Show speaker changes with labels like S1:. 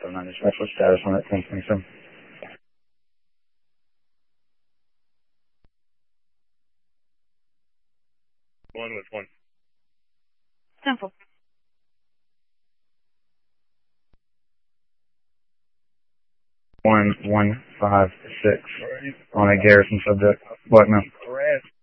S1: 9 dispatch, what's status on that 1027?
S2: 1 with 1.
S3: Simple.
S1: 1156 on a Garrison subject. What now?
S2: Arrest.